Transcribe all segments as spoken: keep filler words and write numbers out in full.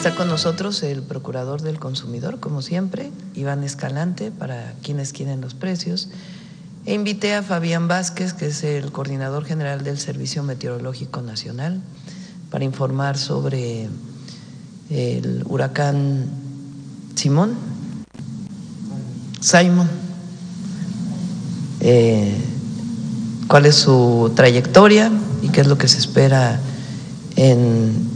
Está con nosotros el Procurador del Consumidor, como siempre, Iván Escalante, para quienes quieren los precios. E invité a Fabián Vázquez, que es el Coordinador General del Servicio Meteorológico Nacional, para informar sobre el huracán Simón, Simon, eh, cuál es su trayectoria y qué es lo que se espera en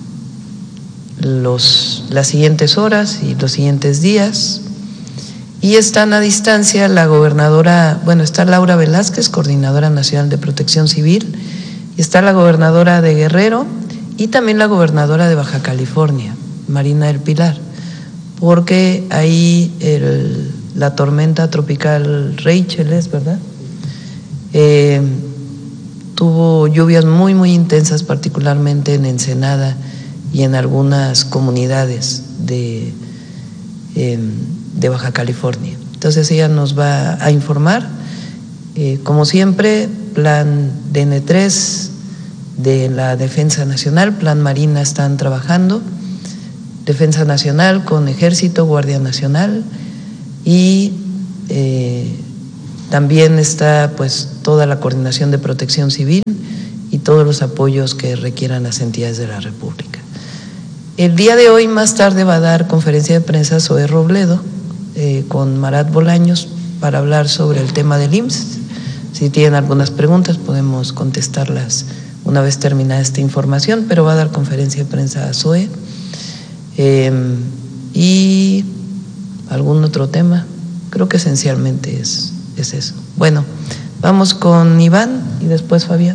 los, las siguientes horas y los siguientes días. Y están a distancia la gobernadora, bueno, está Laura Velázquez, Coordinadora Nacional de Protección Civil, y está la gobernadora de Guerrero y también la gobernadora de Baja California, Marina del Pilar, porque ahí el, la tormenta tropical Rachel, ¿es verdad? Eh, tuvo lluvias muy, muy intensas, particularmente en Ensenada y en algunas comunidades de, eh, de Baja California. Entonces ella nos va a informar, eh, como siempre, plan D N tres de la Defensa Nacional, plan Marina están trabajando, Defensa Nacional con Ejército, Guardia Nacional y eh, también está pues toda la coordinación de protección civil y todos los apoyos que requieran las entidades de la República. El día de hoy, más tarde, va a dar conferencia de prensa Zoe Robledo eh, con Marat Bolaños para hablar sobre el tema del I M S S. Si tienen algunas preguntas podemos contestarlas una vez terminada esta información, pero va a dar conferencia de prensa a Zoe. Eh, y algún otro tema, creo que esencialmente es, es eso. Bueno, vamos con Iván y después Fabián.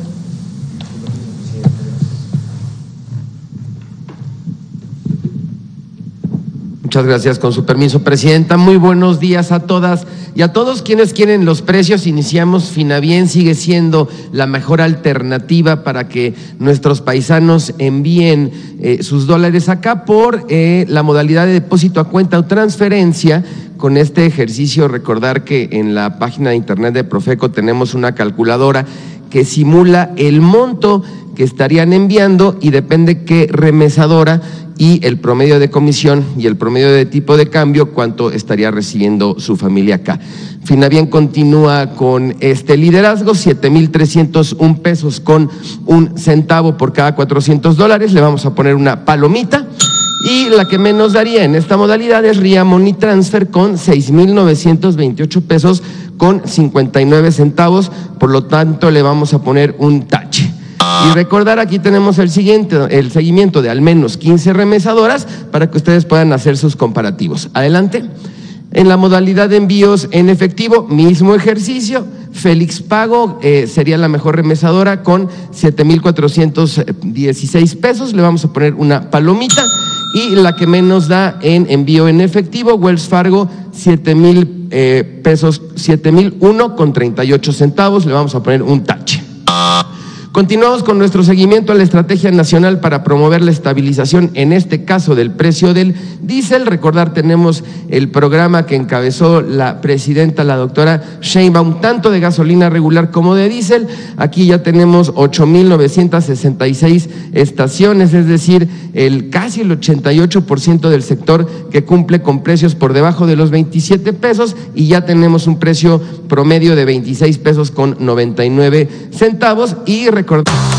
Muchas gracias, con su permiso, Presidenta. Muy buenos días a todas y a todos quienes quieren los precios. Iniciamos Finabien, sigue siendo la mejor alternativa para que nuestros paisanos envíen eh, sus dólares acá por eh, la modalidad de depósito a cuenta o transferencia. Con este ejercicio, recordar que en la página de internet de Profeco tenemos una calculadora que simula el monto que estarían enviando y depende qué remesadora y el promedio de comisión y el promedio de tipo de cambio, cuánto estaría recibiendo su familia acá. Finabien continúa con este liderazgo, siete mil trescientos un pesos con un centavo por cada cuatrocientos dólares, le vamos a poner una palomita. Y la que menos daría en esta modalidad es Ria Money Transfer con seis mil novecientos veintiocho pesos con cincuenta y nueve centavos, por lo tanto le vamos a poner un tache. Y recordar, aquí tenemos el siguiente, el seguimiento de al menos quince remesadoras para que ustedes puedan hacer sus comparativos. Adelante. En la modalidad de envíos en efectivo, mismo ejercicio, Félix Pago eh, sería la mejor remesadora con siete mil cuatrocientos dieciséis pesos, le vamos a poner una palomita. Y la que menos da en envío en efectivo, Wells Fargo, siete mil eh, pesos, siete mil uno con treinta y ocho centavos, le vamos a poner un tache. Continuamos con nuestro seguimiento a la Estrategia Nacional para promover la estabilización, en este caso del precio del diésel. Recordar, tenemos el programa que encabezó la presidenta, la doctora Sheinbaum, tanto de gasolina regular como de diésel. Aquí ya tenemos ocho mil novecientas sesenta y seis estaciones, es decir, el casi el ochenta y ocho por ciento del sector que cumple con precios por debajo de los veintisiete pesos, y ya tenemos un precio promedio de veintiséis pesos con noventa y nueve centavos. Y recordar,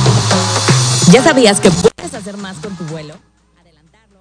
¿ya sabías que puedes hacer más con tu vuelo? Adelantarlo.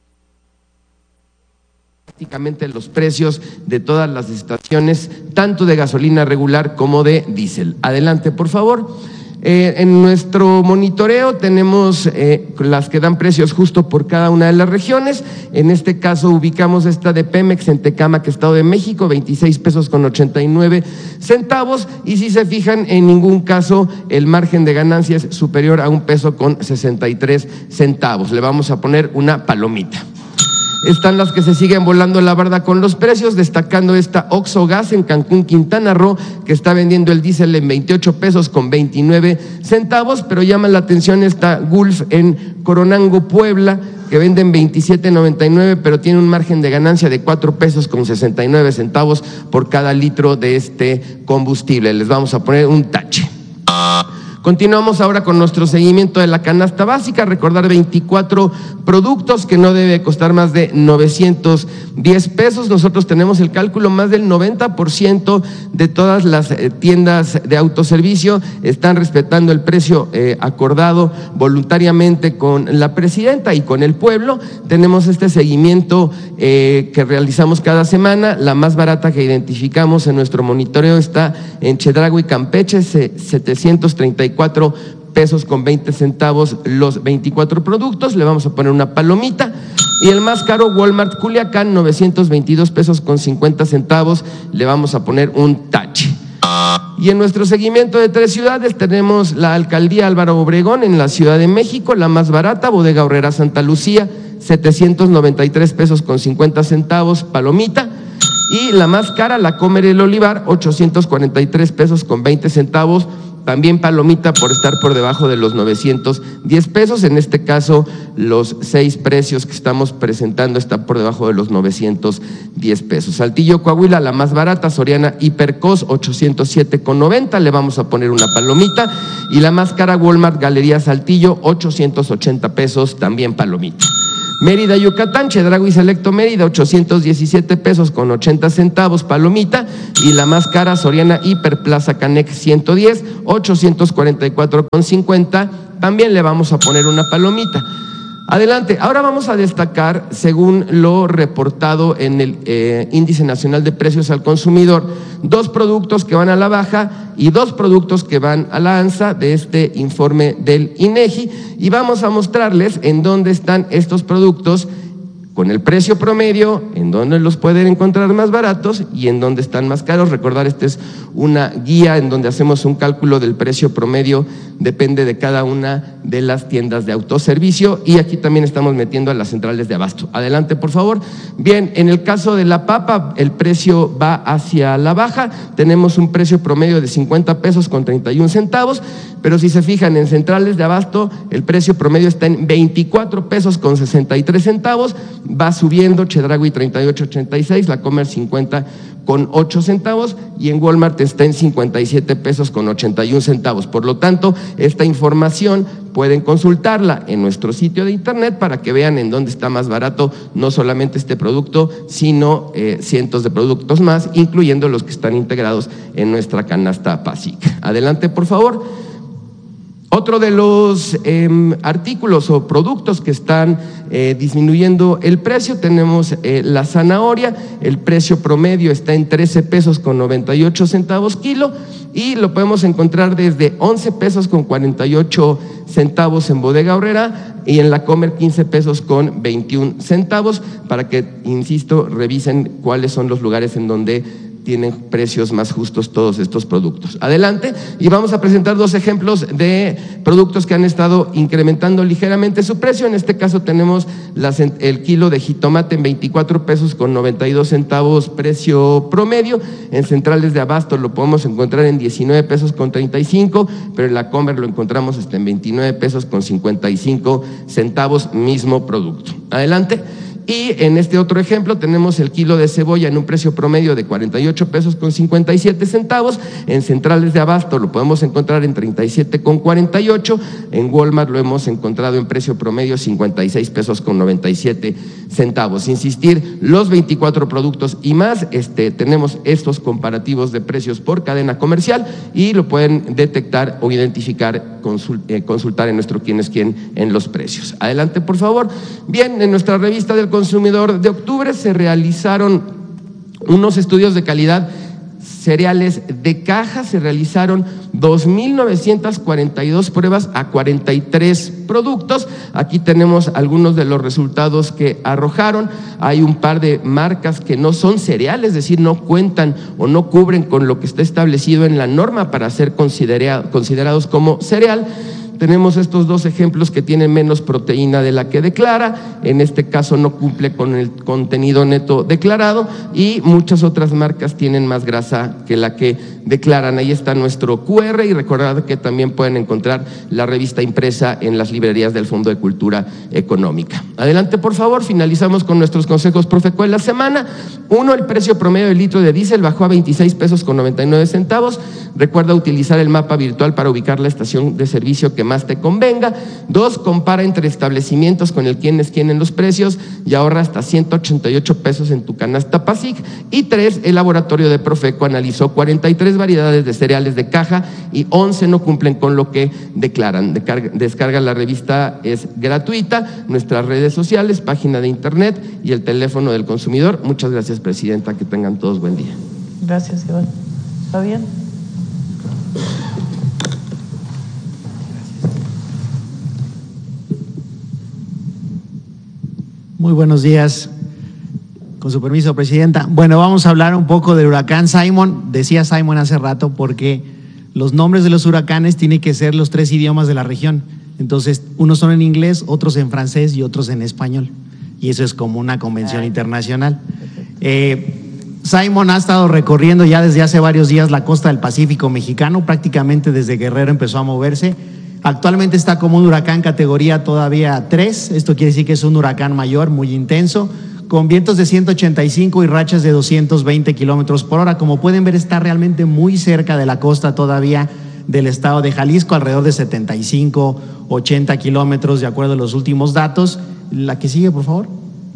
Prácticamente los precios de todas las estaciones, tanto de gasolina regular como de diésel. Adelante, por favor. Eh, en nuestro monitoreo tenemos eh, las que dan precios justo por cada una de las regiones. En este caso ubicamos esta de Pemex en Tecámac, Estado de México, veintiséis pesos con ochenta y nueve centavos. Y si se fijan, en ningún caso el margen de ganancia es superior a un peso con sesenta y tres centavos. Le vamos a poner una palomita. Están las que se siguen volando la barda con los precios, destacando esta Oxxo Gas en Cancún, Quintana Roo, que está vendiendo el diésel en veintiocho pesos con veintinueve centavos, pero llama la atención esta Gulf en Coronango, Puebla, que venden veintisiete noventa y nueve, pero tiene un margen de ganancia de cuatro pesos con sesenta y nueve centavos por cada litro de este combustible. Les vamos a poner un tache. Continuamos ahora con nuestro seguimiento de la canasta básica. Recordar veinticuatro productos que no debe costar más de novecientos diez pesos. Nosotros tenemos el cálculo, más del noventa por ciento de todas las tiendas de autoservicio están respetando el precio eh, acordado voluntariamente con la presidenta y con el pueblo. Tenemos este seguimiento eh, que realizamos cada semana. La más barata que identificamos en nuestro monitoreo está en Chedraui, Campeche, setecientos treinta y cuatro pesos con veinte centavos los veinticuatro productos. Le vamos a poner una palomita. Y el más caro, Walmart Culiacán, novecientos veintidós pesos con cincuenta centavos. Le vamos a poner un tache. Y en nuestro seguimiento de tres ciudades tenemos la Alcaldía Álvaro Obregón en la Ciudad de México, la más barata, Bodega Aurrerá Santa Lucía, setecientos noventa y tres pesos con cincuenta centavos, palomita. Y la más cara, la Comer El Olivar, ochocientos cuarenta y tres pesos con veinte centavos, también palomita por estar por debajo de los novecientos diez pesos. En este caso, los seis precios que estamos presentando están por debajo de los novecientos diez pesos. Saltillo, Coahuila, la más barata, Soriana Hipercos, ochocientos siete con noventa, le vamos a poner una palomita. Y la más cara, Walmart Galería Saltillo, ochocientos ochenta pesos, también palomita. Mérida, Yucatán, Chedraui Selecto Mérida, ochocientos diecisiete pesos con ochenta centavos, palomita. Y la más cara, Soriana Hiperplaza Canec ciento diez, ochocientos cuarenta y cuatro con cincuenta, también le vamos a poner una palomita. Adelante, ahora vamos a destacar, según lo reportado en el eh, Índice Nacional de Precios al Consumidor, dos productos que van a la baja y dos productos que van a la alza de este informe del INEGI, y vamos a mostrarles en dónde están estos productos con el precio promedio, en dónde los pueden encontrar más baratos y en dónde están más caros. Recordar, esta es una guía en donde hacemos un cálculo del precio promedio, depende de cada una de las tiendas de autoservicio, y aquí también estamos metiendo a las centrales de abasto. Adelante, por favor. Bien, en el caso de la papa, el precio va hacia la baja, tenemos un precio promedio de cincuenta pesos con treinta y un centavos, pero si se fijan en centrales de abasto, el precio promedio está en veinticuatro pesos con sesenta y tres centavos, va subiendo, Chedraui treinta y ocho ochenta y seis, la Comer cincuenta con ocho centavos, y en Walmart está en cincuenta y siete pesos con ochenta y un centavos. Por lo tanto, esta información pueden consultarla en nuestro sitio de internet para que vean en dónde está más barato no solamente este producto, sino eh, cientos de productos más, incluyendo los que están integrados en nuestra canasta básica. Adelante, por favor. Otro de los eh, artículos o productos que están eh, disminuyendo el precio, tenemos eh, la zanahoria. El precio promedio está en trece pesos con noventa y ocho centavos kilo, y lo podemos encontrar desde once pesos con cuarenta y ocho centavos en Bodega Aurrerá, y en la Comer quince pesos con veintiún centavos, para que, insisto, revisen cuáles son los lugares en donde tienen precios más justos todos estos productos. Adelante, y vamos a presentar dos ejemplos de productos que han estado incrementando ligeramente su precio. En este caso tenemos las, el kilo de jitomate en veinticuatro pesos con noventa y dos centavos precio promedio. En centrales de abasto lo podemos encontrar en diecinueve pesos con treinta y cinco, pero en la Comer lo encontramos hasta en veintinueve pesos con cincuenta y cinco centavos, mismo producto. Adelante. Y en este otro ejemplo tenemos el kilo de cebolla en un precio promedio de cuarenta y ocho pesos con cincuenta y siete centavos. En centrales de abasto lo podemos encontrar en treinta y siete con cuarenta y ocho. En Walmart lo hemos encontrado en precio promedio cincuenta y seis pesos con noventa y siete centavos. Insistir, los veinticuatro productos y más, este, tenemos estos comparativos de precios por cadena comercial, y lo pueden detectar o identificar, consult, eh, consultar en nuestro Quién es Quién en los precios. Adelante, por favor. Bien, en nuestra revista del consumidor de octubre se realizaron unos estudios de calidad cereales de caja, se realizaron dos mil novecientas cuarenta y dos pruebas a cuarenta y tres productos. Aquí tenemos algunos de los resultados que arrojaron. Hay un par de marcas que no son cereales, es decir, no cuentan o no cubren con lo que está establecido en la norma para ser considera- considerados como cereal. Tenemos estos dos ejemplos que tienen menos proteína de la que declara, en este caso no cumple con el contenido neto declarado, y muchas otras marcas tienen más grasa que la que declaran. Ahí está nuestro cu erre, y recordad que también pueden encontrar la revista impresa en las librerías del Fondo de Cultura Económica. Adelante, por favor. Finalizamos con nuestros consejos Profeco de la semana. Uno, el precio promedio del litro de diésel bajó a veintiséis pesos con noventa y nueve centavos. Recuerda utilizar el mapa virtual para ubicar la estación de servicio que más te convenga. Dos, compara entre establecimientos con el quién es quién en los precios y ahorra hasta ciento ochenta y ocho pesos en tu canasta PASIC. Y tres, el laboratorio de Profeco analizó cuarenta y tres variedades de cereales de caja y once no cumplen con lo que declaran. Descarga la revista, es gratuita. Nuestras redes sociales, página de internet y el teléfono del consumidor. Muchas gracias, presidenta, que tengan todos buen día. Gracias, Iván. Fabián. Muy buenos días, con su permiso, presidenta. Bueno, vamos a hablar un poco del huracán Simon. Decía Simon hace rato porque los nombres de los huracanes tienen que ser los tres idiomas de la región. Entonces, unos son en inglés, otros en francés y otros en español. Y eso es como una convención Ay. internacional. Eh, Simon ha estado recorriendo ya desde hace varios días la costa del Pacífico mexicano, prácticamente desde Guerrero empezó a moverse. Actualmente está como un huracán categoría todavía tres, esto quiere decir que es un huracán mayor, muy intenso, con vientos de ciento ochenta y cinco y rachas de doscientos veinte kilómetros por hora. Como pueden ver, está realmente muy cerca de la costa todavía del estado de Jalisco, alrededor de setenta y cinco, ochenta kilómetros de acuerdo a los últimos datos. La que sigue, por favor.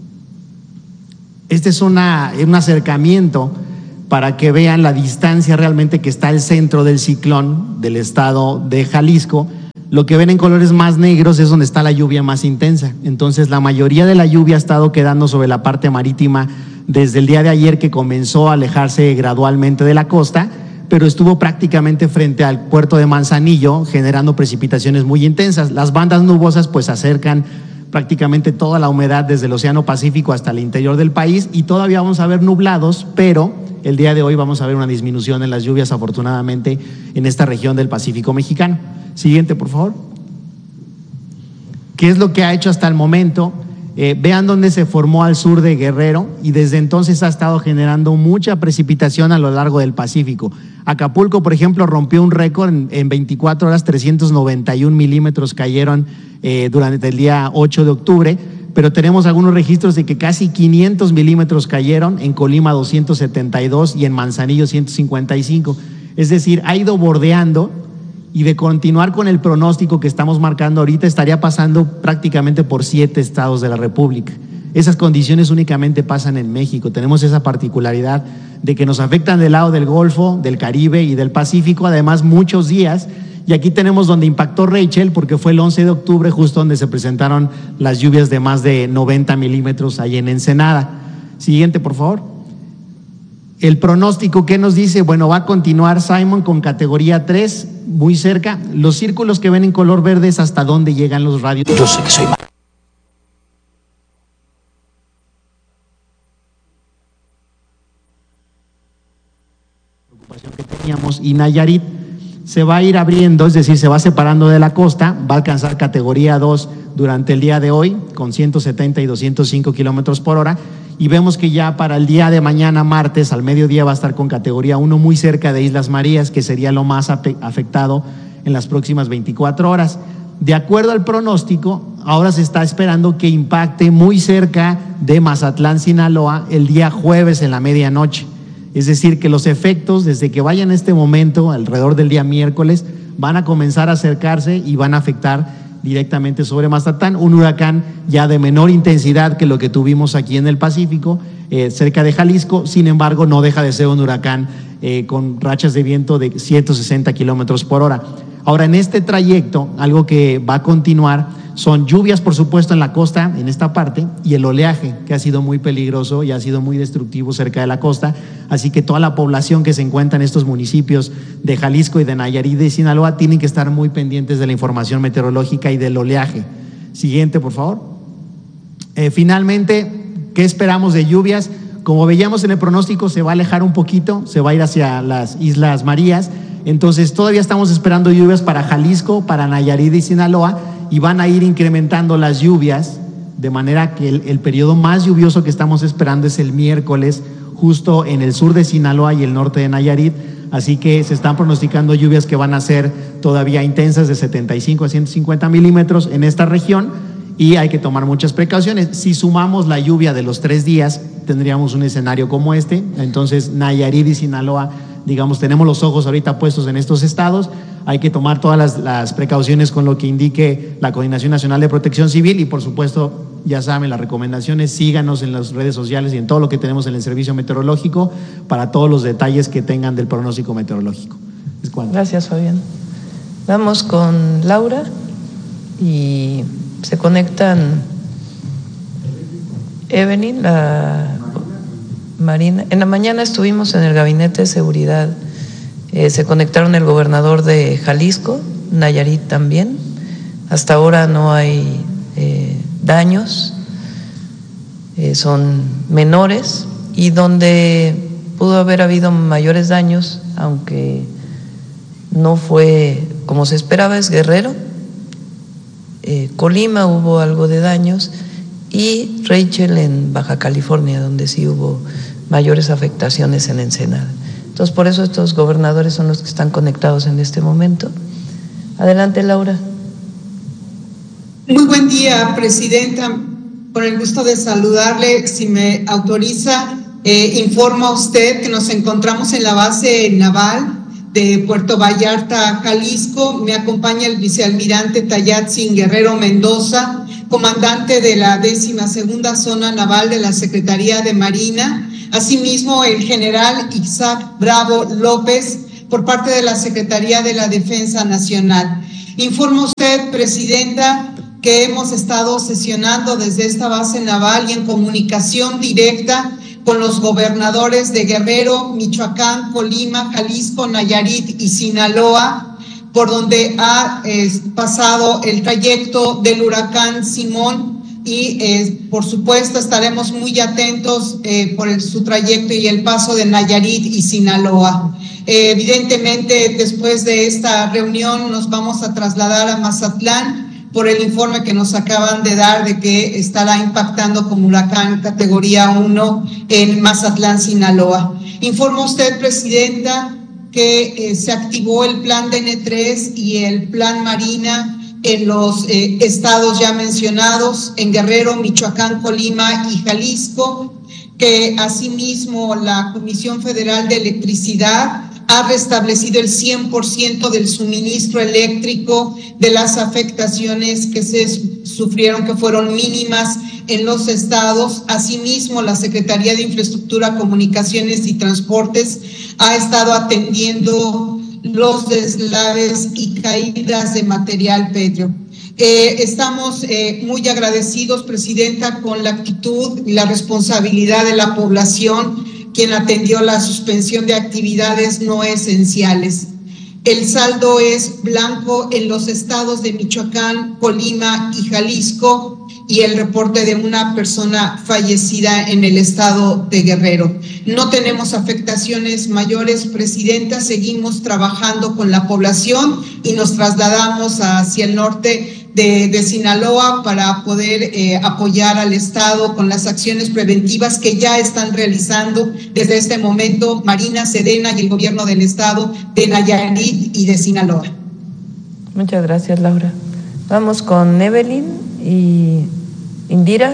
Este es una, un acercamiento para que vean la distancia realmente que está el centro del ciclón del estado de Jalisco. Lo que ven en colores más negros es donde está la lluvia más intensa. Entonces, la mayoría de la lluvia ha estado quedando sobre la parte marítima desde el día de ayer, que comenzó a alejarse gradualmente de la costa, pero estuvo prácticamente frente al puerto de Manzanillo, generando precipitaciones muy intensas. Las bandas nubosas pues acercan prácticamente toda la humedad desde el Océano Pacífico hasta el interior del país, y todavía vamos a ver nublados, pero el día de hoy vamos a ver una disminución en las lluvias, afortunadamente, en esta región del Pacífico mexicano. Siguiente, por favor. ¿Qué es lo que ha hecho hasta el momento? Eh, vean dónde se formó al sur de Guerrero, y desde entonces ha estado generando mucha precipitación a lo largo del Pacífico. Acapulco, por ejemplo, rompió un récord en, en veinticuatro horas, trescientos noventa y un milímetros cayeron eh, durante el día ocho de octubre, pero tenemos algunos registros de que casi quinientos milímetros cayeron, en Colima doscientos setenta y dos y en Manzanillo ciento cincuenta y cinco. Es decir, ha ido bordeando, y de continuar con el pronóstico que estamos marcando ahorita, estaría pasando prácticamente por siete estados de la República. Esas condiciones únicamente pasan en México. Tenemos esa particularidad de que nos afectan del lado del Golfo, del Caribe y del Pacífico, además muchos días. Y aquí tenemos donde impactó Rachel, porque fue el once de octubre, justo donde se presentaron las lluvias de más de noventa milímetros ahí en Ensenada. Siguiente, por favor. El pronóstico, ¿qué nos dice? Bueno, va a continuar Simon con categoría tres, muy cerca. Los círculos que ven en color verde es hasta dónde llegan los radios. Yo sé que soy malo. Preocupación que teníamos, y Nayarit se va a ir abriendo, es decir, se va separando de la costa, va a alcanzar categoría dos durante el día de hoy, con ciento setenta y doscientos cinco kilómetros por hora. Y vemos que ya para el día de mañana, martes, al mediodía, va a estar con categoría uno muy cerca de Islas Marías, que sería lo más afectado en las próximas veinticuatro horas. De acuerdo al pronóstico, ahora se está esperando que impacte muy cerca de Mazatlán, Sinaloa, el día jueves en la medianoche. Es decir, que los efectos, desde que vayan en este momento, alrededor del día miércoles, van a comenzar a acercarse y van a afectar directamente sobre Mazatlán, un huracán ya de menor intensidad que lo que tuvimos aquí en el Pacífico, eh, cerca de Jalisco. Sin embargo, no deja de ser un huracán eh, con rachas de viento de ciento sesenta kilómetros por hora. Ahora, en este trayecto, algo que va a continuar son lluvias, por supuesto, en la costa, en esta parte, y el oleaje, que ha sido muy peligroso y ha sido muy destructivo cerca de la costa. Así que toda la población que se encuentra en estos municipios de Jalisco y de Nayarit y de Sinaloa tienen que estar muy pendientes de la información meteorológica y del oleaje. Siguiente, por favor. Eh, finalmente, ¿qué esperamos de lluvias? Como veíamos en el pronóstico, se va a alejar un poquito, se va a ir hacia las Islas Marías. Entonces, todavía estamos esperando lluvias para Jalisco, para Nayarit y Sinaloa, y van a ir incrementando las lluvias, de manera que el, el periodo más lluvioso que estamos esperando es el miércoles, justo en el sur de Sinaloa y el norte de Nayarit. Así que se están pronosticando lluvias que van a ser todavía intensas, de setenta y cinco a ciento cincuenta milímetros en esta región. y hay que tomar muchas precauciones. Si sumamos la lluvia de los tres días, tendríamos un escenario como este. Entonces, Nayarit y Sinaloa, digamos, tenemos los ojos ahorita puestos en estos estados. Hay que tomar todas las, las precauciones con lo que indique la Coordinación Nacional de Protección Civil y, por supuesto, ya saben, las recomendaciones, síganos en las redes sociales y en todo lo que tenemos en el servicio meteorológico para todos los detalles que tengan del pronóstico meteorológico. Es cuando. Gracias, Fabián. Vamos con Laura y se conectan Evelyn, la Marina. En la mañana estuvimos en el Gabinete de Seguridad, eh, se conectaron el gobernador de Jalisco, Nayarit también. Hasta ahora no hay eh, daños, eh, son menores, y donde pudo haber habido mayores daños, aunque no fue como se esperaba, es Guerrero. Eh, Colima hubo algo de daños, y Rachel en Baja California, donde sí hubo mayores afectaciones en Ensenada. Entonces, por eso estos gobernadores son los que están conectados en este momento. Adelante, Laura. Muy buen día, Presidenta. Con el gusto de saludarle, si me autoriza, eh, informa usted que nos encontramos en la base naval de Puerto Vallarta, Jalisco. Me acompaña el vicealmirante Tayatzin Guerrero Mendoza, comandante de la décima segunda zona naval de la Secretaría de Marina. Asimismo, el general Isaac Bravo López, por parte de la Secretaría de la Defensa Nacional. Informa usted, Presidenta, que hemos estado sesionando desde esta base naval y en comunicación directa con los gobernadores de Guerrero, Michoacán, Colima, Jalisco, Nayarit y Sinaloa, por donde ha eh, pasado el trayecto del huracán Simón, y eh, por supuesto estaremos muy atentos eh, por el, su trayecto y el paso de Nayarit y Sinaloa. Eh, evidentemente, después de esta reunión nos vamos a trasladar a Mazatlán por el informe que nos acaban de dar de que estará impactando como huracán categoría uno en Mazatlán, Sinaloa. Informa usted, Presidenta, que eh, se activó el plan D N tres y el plan Marina en los eh, estados ya mencionados, en Guerrero, Michoacán, Colima y Jalisco, que asimismo la Comisión Federal de Electricidad ha restablecido el cien por ciento del suministro eléctrico de las afectaciones que se sufrieron, que fueron mínimas en los estados. Asimismo, la Secretaría de Infraestructura, Comunicaciones y Transportes ha estado atendiendo los deslaves y caídas de material pétreo. Eh, estamos eh, muy agradecidos, Presidenta, con la actitud y la responsabilidad de la población, quien atendió la suspensión de actividades no esenciales. El saldo es blanco en los estados de Michoacán, Colima y Jalisco, y el reporte de una persona fallecida en el estado de Guerrero. No tenemos afectaciones mayores, Presidenta. Seguimos trabajando con la población y nos trasladamos hacia el norte de, de Sinaloa para poder eh, apoyar al estado con las acciones preventivas que ya están realizando desde este momento Marina, Sedena y el gobierno del estado de Nayarit y de Sinaloa. Muchas gracias, Laura. Vamos con Evelyn y Indira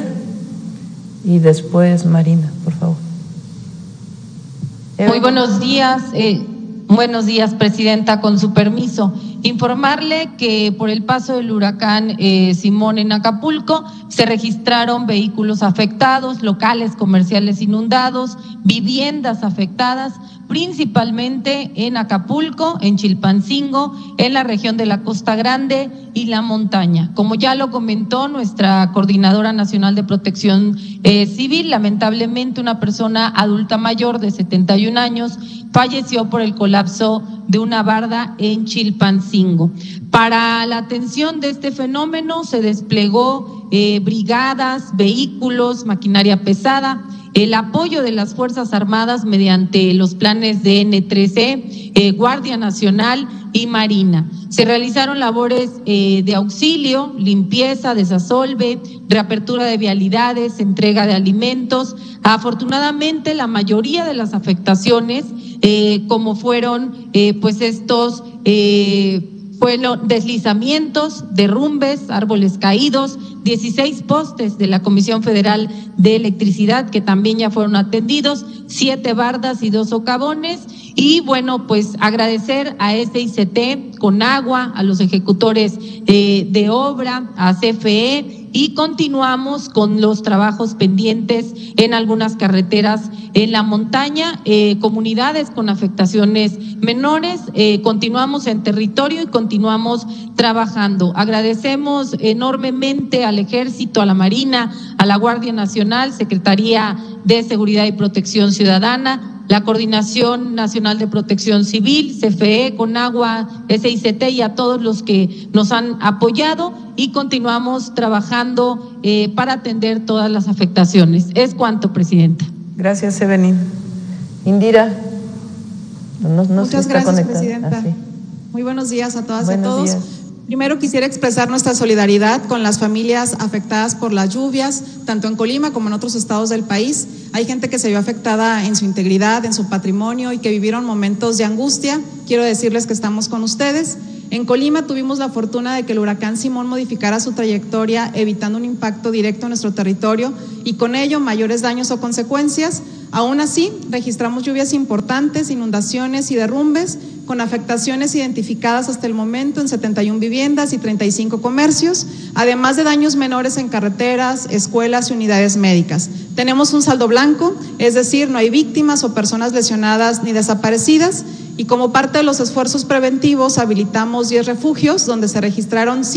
y después Marina, por favor. Evelyn. Muy buenos días, eh, buenos días, Presidenta, con su permiso. Informarle que por el paso del huracán eh, Simón en Acapulco se registraron vehículos afectados, locales comerciales inundados, viviendas afectadas, principalmente en Acapulco, en Chilpancingo, en la región de la Costa Grande y la montaña. Como ya lo comentó nuestra Coordinadora Nacional de Protección eh, Civil, lamentablemente una persona adulta mayor de setenta y un años falleció por el colapso de una barda en Chilpancingo. Para la atención de este fenómeno se desplegó eh, brigadas, vehículos, maquinaria pesada, el apoyo de las Fuerzas Armadas mediante los planes de N tres E, eh, Guardia Nacional y Marina. Se realizaron labores eh, de auxilio, limpieza, desasolve, reapertura de vialidades, entrega de alimentos. Afortunadamente, la mayoría de las afectaciones, eh, como fueron eh, pues estos eh, fueron deslizamientos, derrumbes, árboles caídos, dieciséis postes de la Comisión Federal de Electricidad que también ya fueron atendidos, siete bardas y dos socavones. Y bueno, pues agradecer a S I C T, Conagua, a los ejecutores eh, de obra, a C F E, y continuamos con los trabajos pendientes en algunas carreteras en la montaña, eh, comunidades con afectaciones menores, eh, continuamos en territorio y continuamos trabajando. Agradecemos enormemente al Ejército, a la Marina, a la Guardia Nacional, Secretaría de Seguridad y Protección Ciudadana, la Coordinación Nacional de Protección Civil, C F E, Conagua, S I C T y a todos los que nos han apoyado, y continuamos trabajando eh, para atender todas las afectaciones. Es cuanto, Presidenta. Gracias, Evelyn. Indira. No, no Muchas gracias, Presidenta. Ah, sí. Muy buenos días a todas buenos y a todos. Días. Primero quisiera expresar nuestra solidaridad con las familias afectadas por las lluvias, tanto en Colima como en otros estados del país. Hay gente que se vio afectada en su integridad, en su patrimonio y que vivieron momentos de angustia. Quiero decirles que estamos con ustedes. En Colima tuvimos la fortuna de que el huracán Simón modificara su trayectoria, evitando un impacto directo en nuestro territorio y con ello mayores daños o consecuencias. Aún así, registramos lluvias importantes, inundaciones y derrumbes, con afectaciones identificadas hasta el momento en setenta y una viviendas y treinta y cinco comercios, además de daños menores en carreteras, escuelas y unidades médicas. Tenemos un saldo blanco, es decir, no hay víctimas o personas lesionadas ni desaparecidas, y como parte de los esfuerzos preventivos habilitamos diez refugios donde se registraron